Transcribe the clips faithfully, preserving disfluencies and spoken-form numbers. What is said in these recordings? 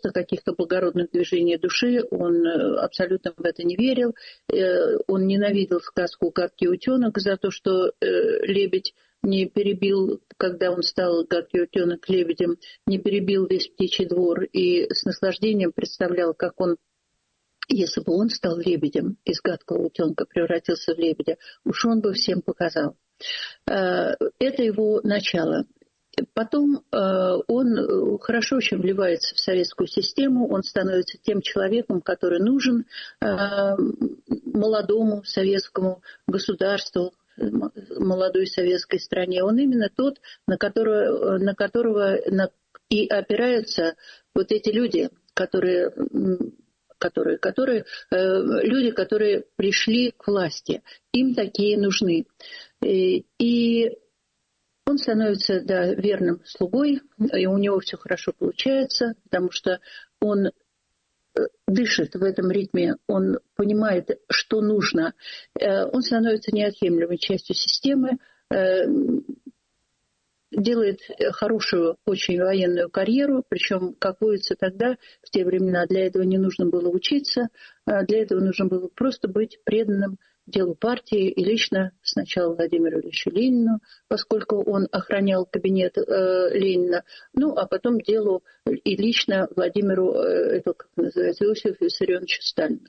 просто каких-то благородных движений души, он абсолютно в это не верил. Он ненавидел сказку «Гадкий утенок» за то, что лебедь не перебил, когда он стал гадкий утенок лебедем, не перебил весь птичий двор, и с наслаждением представлял, как он, если бы он стал лебедем, из гадкого утенка превратился в лебедя, уж он бы всем показал. Это его начало. Потом он хорошо очень вливается в советскую систему, он становится тем человеком, который нужен молодому советскому государству, молодой советской стране. Он именно тот, на которого, на которого на, и опираются вот эти люди, которые, которые, которые, люди, которые пришли к власти. Им такие нужны. И, и он становится, да, верным слугой, и у него все хорошо получается, потому что он дышит в этом ритме, он понимает, что нужно. Он становится неотъемлемой частью системы, делает хорошую очень военную карьеру, причем, как водится тогда, в те времена, для этого не нужно было учиться, для этого нужно было просто быть преданным делу партии и лично сначала Владимиру Ильичу Ленину, поскольку он охранял кабинет э, Ленина, ну, а потом делу и лично Владимиру, э, это как называется, Иосифу Виссарионовичу Сталину.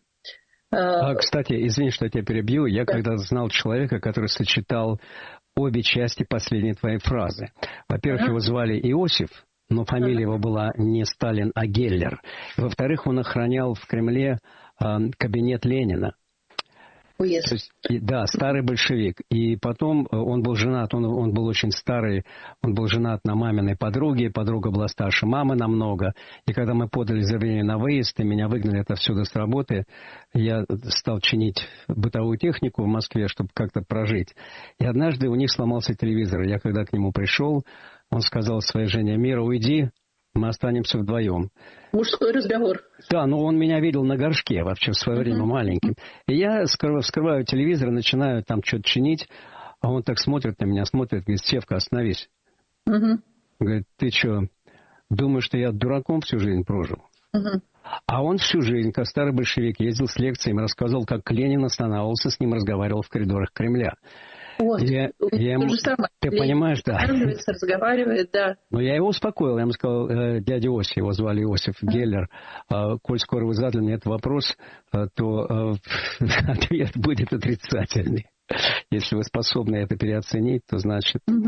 А, кстати, извини, что я тебя перебью. Я да. когда знал человека, который сочетал обе части последней твоей фразы. Во-первых, ага. его звали Иосиф, но фамилия ага. его была не Сталин, а Геллер. Во-вторых, он охранял в Кремле э, кабинет Ленина. Yes. То есть, да, старый большевик. И потом он был женат, он, он был очень старый, он был женат на маминой подруге, подруга была старше мамы намного. И когда мы подали заявление на выезд, и меня выгнали отовсюду с работы, я стал чинить бытовую технику в Москве, чтобы как-то прожить. И однажды у них сломался телевизор. Я когда к нему пришел, он сказал своей жене: «Мира, уйди, мы останемся вдвоем». Мужской разговор. Да, но он меня видел на горшке вообще в свое uh-huh. время маленьким. И я вскрываю телевизор, начинаю там что-то чинить, а он так смотрит на меня, смотрит, говорит: «Севка, остановись». Uh-huh. Говорит: «Ты что, думаешь, что я дураком всю жизнь прожил?» Uh-huh. А он всю жизнь, как старый большевик, ездил с лекциями, рассказывал, как Ленин останавливался, с ним разговаривал в коридорах Кремля. Вот, я, я ему, то же самое. Ты Ленин понимаешь, да. разговаривает, да. Но я его успокоил. Я ему сказал: э, дядя Иосиф, его звали Иосиф Геллер, э, коль скоро вы задали мне этот вопрос, э, то э, ответ будет отрицательный. Если вы способны это переоценить, то значит... Угу.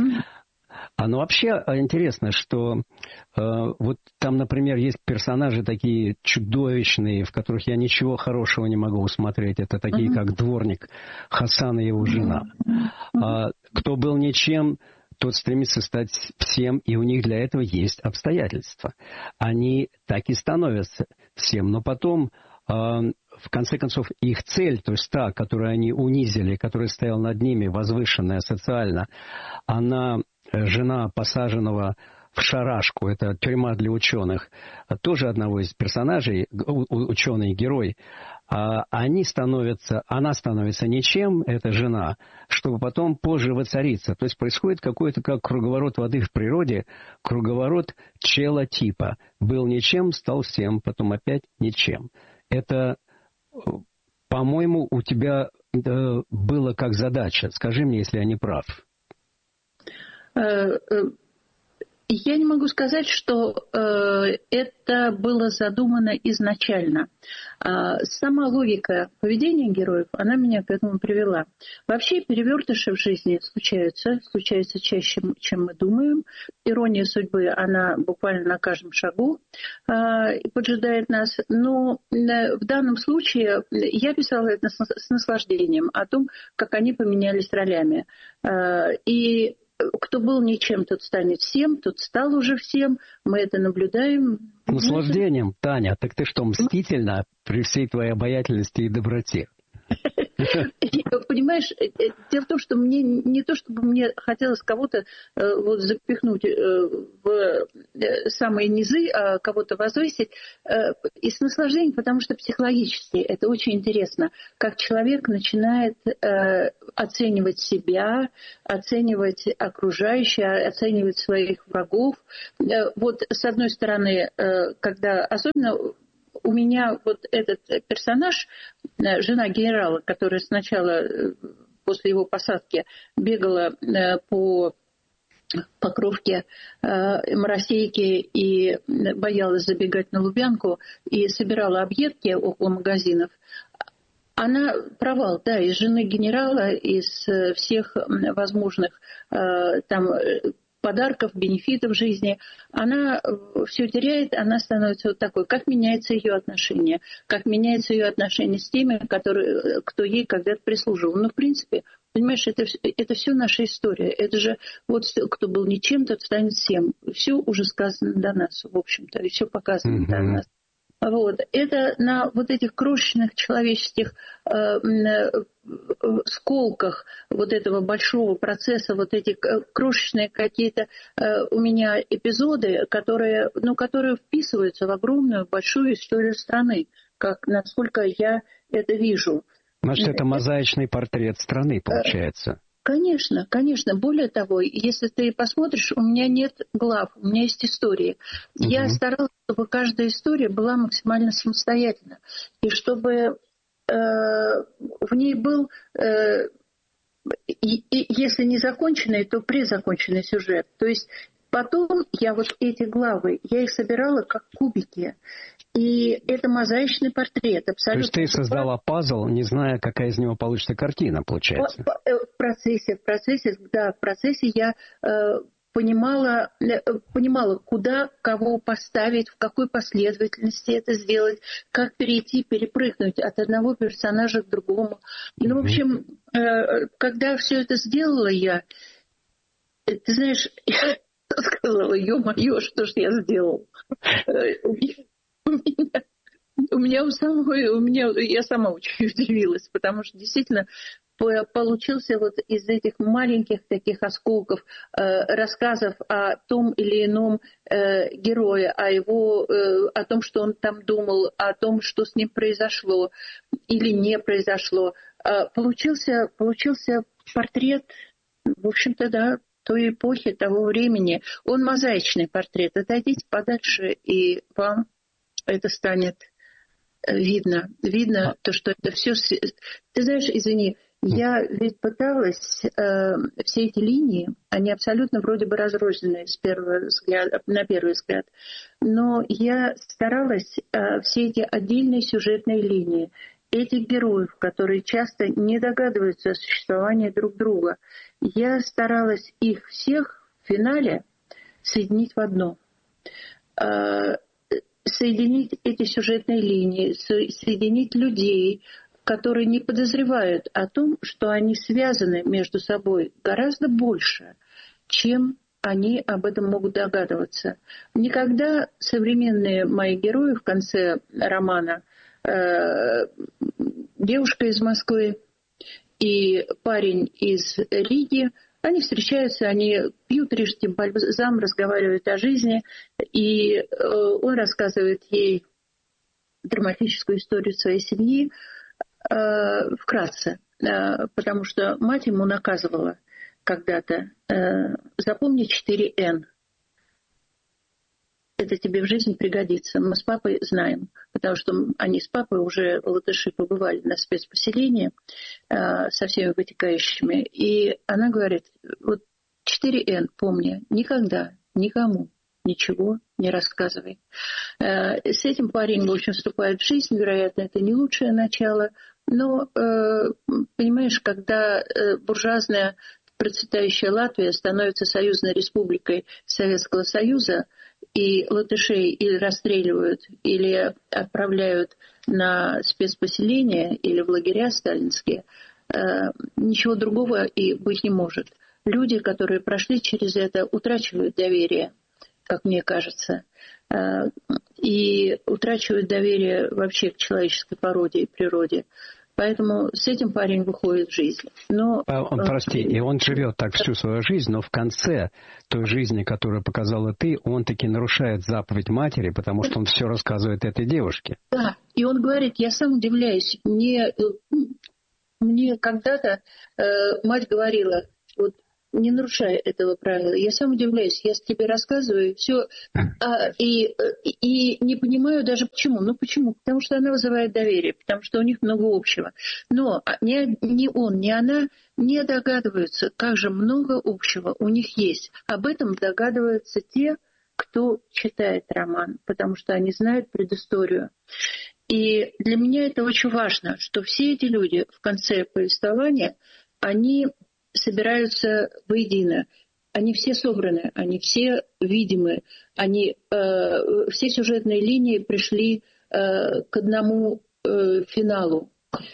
А ну вообще интересно, что э, вот там, например, есть персонажи такие чудовищные, в которых я ничего хорошего не могу усмотреть. Это такие, uh-huh. как дворник Хасан и его жена. Uh-huh. А, кто был ничем, тот стремится стать всем, и у них для этого есть обстоятельства. Они так и становятся всем, но потом... Э, в конце концов, их цель, то есть та, которую они унизили, которая стояла над ними, возвышенная социально, она, жена посаженного в шарашку, это тюрьма для ученых, тоже одного из персонажей, ученый-герой, они становятся, она становится ничем, эта жена, чтобы потом позже воцариться. То есть происходит какой-то как круговорот воды в природе, круговорот челотипа. Был ничем, стал всем, потом опять ничем. Это... По-моему, у тебя э, было как задача. Скажи мне, если я не прав. Я не могу сказать, что э, это было задумано изначально. Э, сама логика поведения героев, она меня к этому привела. Вообще перевертыши в жизни случаются, случаются чаще, чем мы думаем. Ирония судьбы, она буквально на каждом шагу э, поджидает нас. Но э, в данном случае я писала это с, с наслаждением о том, как они поменялись ролями. Э, и кто был ничем, тот станет всем, тот стал уже всем. Мы это наблюдаем. Наслаждением, Таня. Так ты что, мстительна при всей твоей обаятельности и доброте? Понимаешь, дело в том, что мне не то, чтобы мне хотелось кого-то вот запихнуть в самые низы, а кого-то возвысить, и с наслаждением, потому что психологически это очень интересно, как человек начинает оценивать себя, оценивать окружающее, оценивать своих врагов. Вот с одной стороны, когда особенно у меня вот этот персонаж, жена генерала, которая сначала после его посадки бегала по Покровке, Моросейке и боялась забегать на Лубянку и собирала объедки около магазинов. Она провал, да, из жены генерала, из всех возможных там подарков, бенефитов жизни, она все теряет, она становится вот такой. Как меняется ее отношение? Как меняется ее отношение с теми, которые, кто ей когда-то прислуживал? Ну, в принципе, понимаешь, это, это все наша история. Это же вот кто был ничем, тот станет всем. Все уже сказано до нас, в общем-то, и все показано mm-hmm. до нас. Вот. Это на вот этих крошечных человеческих э, э, сколках вот этого большого процесса, вот эти крошечные какие-то э, у меня эпизоды, которые, ну, которые вписываются в огромную большую историю страны, как насколько я это вижу. Может, это мозаичный портрет страны, получается? Конечно, конечно. Более того, если ты посмотришь, у меня нет глав, у меня есть истории. Угу. Я старалась, чтобы каждая история была максимально самостоятельна. И чтобы э, в ней был, э, и, и, если не законченный, то презаконченный сюжет. То есть потом я вот эти главы, я их собирала как кубики. И это мозаичный портрет. Абсолютно. То есть ты создала пазл, не зная, какая из него получится картина, получается? В процессе, в процессе, да, в процессе я э, понимала, э, понимала, куда кого поставить, в какой последовательности это сделать, как перейти, перепрыгнуть от одного персонажа к другому. Ну, в общем, э, когда все это сделала я, ты знаешь, я сказала, ё-моё, что ж я сделал? У меня, у меня у самой, у меня, я сама очень удивилась, потому что действительно получился вот из этих маленьких таких осколков э, рассказов о том или ином э, герое, о его, э, о том, что он там думал, о том, что с ним произошло или не произошло. Э, получился, получился портрет, в общем-то, да, той эпохи, того времени. Он мозаичный портрет. Отойдите подальше, и вам это станет видно. Видно то, что это все... Ты знаешь, извини, я ведь пыталась... Э, все эти линии, они абсолютно вроде бы разрозненные с первого взгляда, на первый взгляд. Но я старалась э, все эти отдельные сюжетные линии, этих героев, которые часто не догадываются о существовании друг друга, я старалась их всех в финале соединить в одно. Э, соединить эти сюжетные линии, соединить людей, которые не подозревают о том, что они связаны между собой гораздо больше, чем они об этом могут догадываться. Никогда современные мои герои в конце романа, э, девушка из Москвы и парень из Риги, они встречаются, они пьют рижский бальзам, разговаривают о жизни, и э, он рассказывает ей драматическую историю своей семьи э, вкратце, э, потому что мать ему наказывала когда-то: э, запомни четыре эн. Это тебе в жизни пригодится. Мы с папой знаем, потому что они с папой уже, латыши, побывали на спецпоселении э, со всеми вытекающими. И она говорит: вот четыре эн, помни, никогда никому ничего не рассказывай. Э, с этим парень, в общем, вступает в жизнь. Вероятно, это не лучшее начало. Но, э, понимаешь, когда э, буржуазная процветающая Латвия становится союзной республикой Советского Союза, и латышей или расстреливают, или отправляют на спецпоселения, или в лагеря сталинские, э, ничего другого и быть не может. Люди, которые прошли через это, утрачивают доверие, как мне кажется, э, и утрачивают доверие вообще к человеческой породе и природе. Поэтому с этим парень выходит в жизнь. Но, Прости, и он живет так всю свою жизнь, но в конце той жизни, которую показала ты, он таки нарушает заповедь матери, потому что он все рассказывает этой девушке. Да, и он говорит, я сам удивляюсь, мне, мне когда-то э, мать говорила, вот, не нарушай этого правила. Я сам удивляюсь, я тебе рассказываю, все, а, и, и не понимаю даже почему. Ну почему? Потому что она вызывает доверие, потому что у них много общего. Но ни, ни он, ни она не догадываются, как же много общего у них есть. Об этом догадываются те, кто читает роман, потому что они знают предысторию. И для меня это очень важно, что все эти люди в конце повествования, они собираются воедино. Они все собраны, они все видимы, они, э, все сюжетные линии пришли э, к одному э, финалу.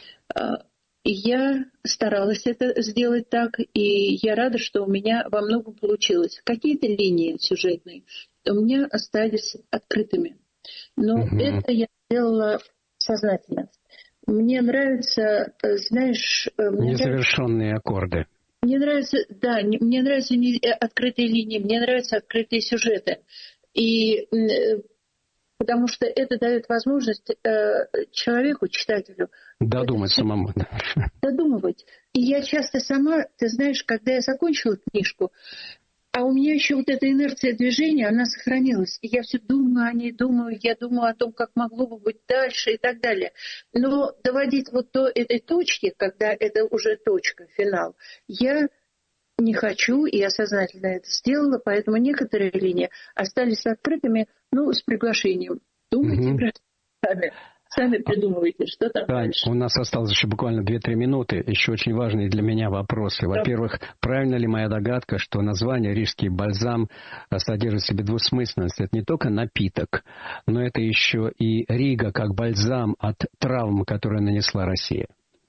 И я старалась это сделать так, и я рада, что у меня во многом получилось. Какие-то линии сюжетные у меня остались открытыми. Но mm-hmm. это я сделала сознательно. Мне нравится, знаешь... Мне незавершенные нравится... аккорды. Мне нравятся, да, мне нравятся открытые линии, мне нравятся открытые сюжеты. И потому что это дает возможность человеку, читателю... Додумать самому. Додумывать. И я часто сама, ты знаешь, когда я закончила книжку, а у меня еще вот эта инерция движения, она сохранилась. И я все думаю о ней, думаю, я думаю о том, как могло бы быть дальше и так далее. Но доводить вот до этой точки, когда это уже точка, финал, я не хочу, и я сознательно это сделала, поэтому некоторые линии остались открытыми, ну, с приглашением. Думайте, угу. сами. Сами придумывайте, что там Тань, дальше. У нас осталось еще буквально две-три минуты. Еще очень важные для меня вопросы. Во-первых, правильно ли моя догадка, что название «Рижский бальзам» содержит в себе двусмысленность? Это не только напиток, но это еще и Рига как бальзам от травм, которые нанесла Россия.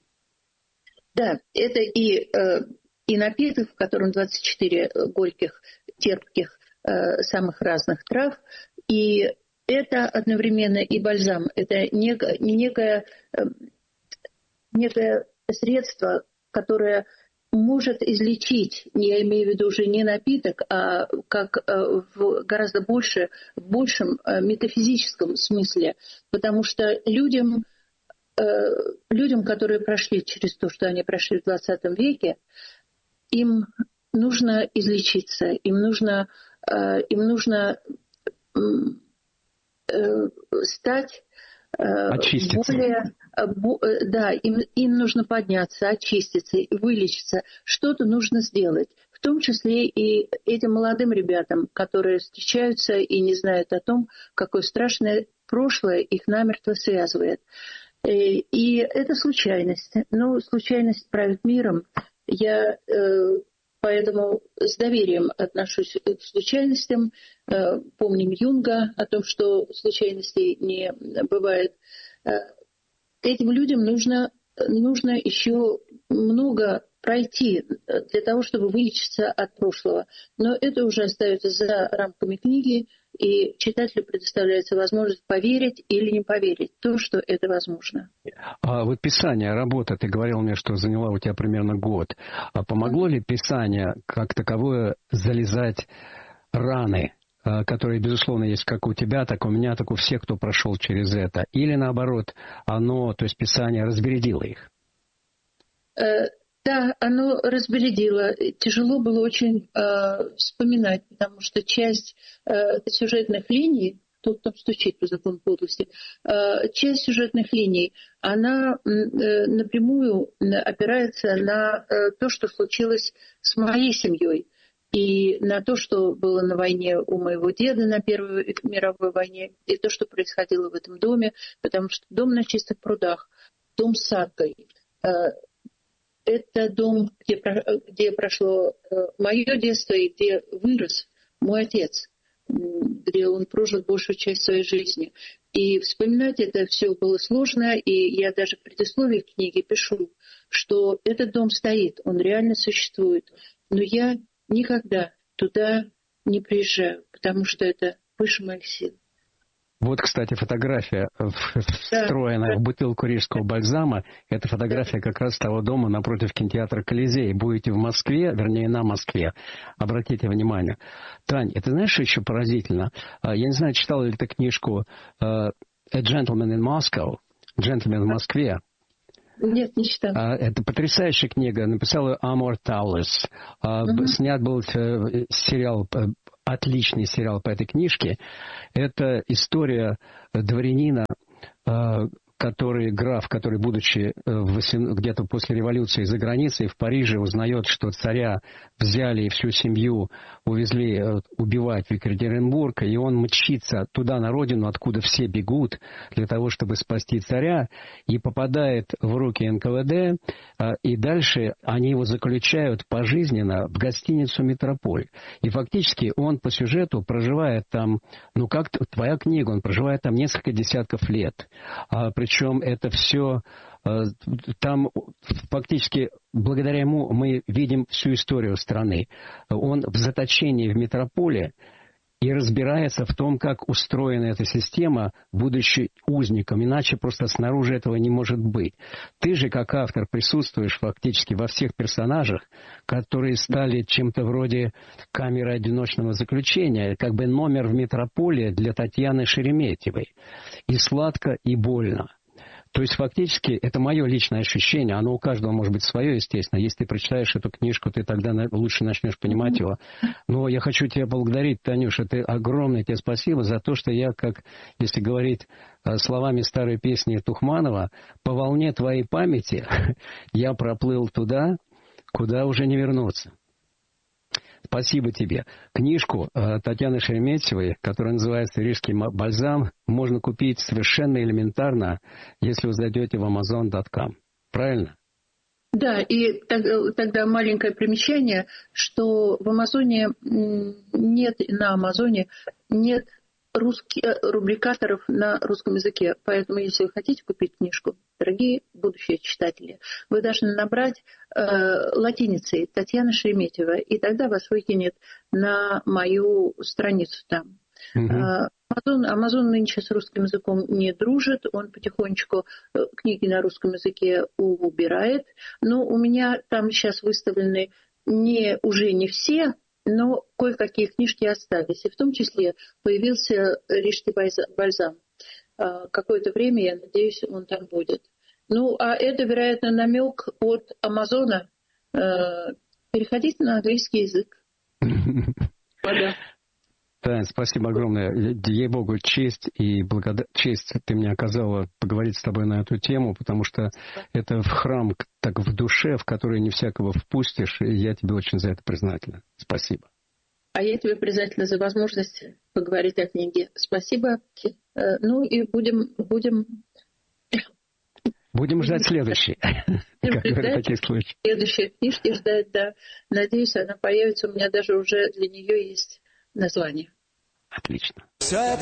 Да, это и, и напиток, в котором двадцать четыре горьких, терпких, самых разных трав, и это одновременно и бальзам, это некое, некое, некое средство, которое может излечить, я имею в виду уже не напиток, а как в гораздо больше, в большем метафизическом смысле, потому что людям, людям, которые прошли через то, что они прошли в двадцатом веке, им нужно излечиться, им нужно, им нужно стать очиститься. более... Да, им, им нужно подняться, очиститься, вылечиться. Что-то нужно сделать. В том числе и этим молодым ребятам, которые встречаются и не знают о том, какое страшное прошлое их намертво связывает. И это случайность. Но случайность правит миром. Я... Поэтому с доверием отношусь к случайностям. Помним Юнга о том, что случайностей не бывает. Этим людям нужно, нужно еще много пройти для того, чтобы вылечиться от прошлого. Но это уже остается за рамками книги, и читателю предоставляется возможность поверить или не поверить в то, что это возможно. А вот писание, работа, ты говорил мне, что заняла у тебя примерно год. А помогло ли писание как таковое залезать раны, которые, безусловно, есть как у тебя, так у меня, так у всех, кто прошел через это? Или наоборот, оно, то есть писание разбередило их? Да, оно разбередило. Тяжело было очень э, вспоминать, потому что часть э, сюжетных линий, кто там стучит по закону подлости, э, часть сюжетных линий, она э, напрямую опирается на э, то, что случилось с моей семьей, и на то, что было на войне у моего деда на Первой мировой войне, и то, что происходило в этом доме, потому что дом на Чистых прудах, дом с садкой, э, это дом, где, где прошло мое детство и где вырос мой отец, где он прожил большую часть своей жизни. И вспоминать это все было сложно, и я даже в предисловии к книге пишу, что этот дом стоит, он реально существует. Но я никогда туда не приезжаю, потому что это выше моих сил. Вот, кстати, фотография, встроенная в бутылку рижского бальзама. Это фотография как раз того дома напротив кинотеатра «Колизей». Будете в Москве, вернее, на Москве, обратите внимание. Тань, это знаешь, что еще поразительно? Я не знаю, читал ли ты книжку «A Gentleman in Moscow», «Джентльмен в Москве». Нет, не читал. Это потрясающая книга. Написала Амор Таулес. Uh-huh. Снят был сериал, отличный сериал по этой книжке. Это история дворянина, который, граф, который, будучи где-то после революции за границей в Париже, узнает, что царя взяли и всю семью увезли убивать в Екатеринбург, и он мчится туда, на родину, откуда все бегут, для того, чтобы спасти царя, и попадает в руки эн ка вэ дэ, и дальше они его заключают пожизненно в гостиницу «Метрополь». И фактически он по сюжету проживает там, ну как твоя книга, он проживает там несколько десятков лет. Причем это все, там фактически благодаря ему мы видим всю историю страны. Он в заточении в метрополе и разбирается в том, как устроена эта система, будучи узником. Иначе просто снаружи этого не может быть. Ты же, как автор, присутствуешь фактически во всех персонажах, которые стали чем-то вроде камеры одиночного заключения, как бы номер в метрополе для Татьяны Шереметьевой. И сладко, и больно. То есть, фактически, это мое личное ощущение, оно у каждого может быть свое, естественно. Если ты прочитаешь эту книжку, ты тогда лучше начнешь понимать его. Но я хочу тебя поблагодарить, Танюша, это огромное тебе спасибо за то, что я, как, если говорить словами старой песни Тухманова, по волне твоей памяти я проплыл туда, куда уже не вернуться. Спасибо тебе. Книжку э, Татьяны Шереметьевой, которая называется «Рижский бальзам», можно купить совершенно элементарно, если вы зайдете в амазон точка ком. Правильно? Да, и тогда маленькое примечание, что в Амазоне нет, на Амазоне нет русских рубрикаторов на русском языке. Поэтому, если вы хотите купить книжку, дорогие будущие читатели, вы должны набрать э, латиницей Татьяна Шереметьева, и тогда вас выкинет на мою страницу там. Mm-hmm. Амазон, Амазон нынче с русским языком не дружит, он потихонечку книги на русском языке убирает, но у меня там сейчас выставлены не, уже не все, но кое-какие книжки остались. И в том числе появился рижский бальзам. Какое-то время, я надеюсь, он там будет. Ну, а это, вероятно, намек от Амазона. Переходите на английский язык. Тань, спасибо огромное. Ей-богу, честь и благодать, честь ты мне оказала поговорить с тобой на эту тему, потому что это в храм, так в душе, в который не всякого впустишь, и я тебе очень за это признательна. Спасибо. А я тебе признательна за возможность поговорить о книге. Спасибо. Ну и будем... Будем, будем ждать следующей. Следующие книжки ждать, да. Надеюсь, она появится. У меня даже уже для нее есть название. Отлично. Все это